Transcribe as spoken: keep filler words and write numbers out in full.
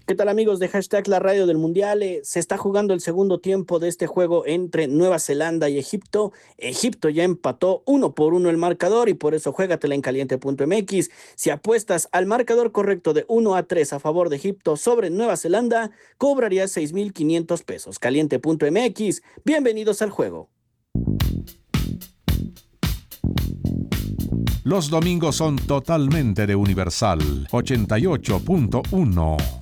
¿Qué tal amigos de Hashtag La Radio del Mundial? Eh, se está jugando el segundo tiempo de este juego entre Nueva Zelanda y Egipto. Egipto ya empató uno por uno el marcador y por eso juégatela en caliente punto m x. Si apuestas al marcador correcto de uno a tres a favor de Egipto sobre Nueva Zelanda, cobrarías seis mil quinientos pesos. caliente punto m x. Bienvenidos al juego. Los domingos son totalmente de Universal ochenta y ocho punto uno.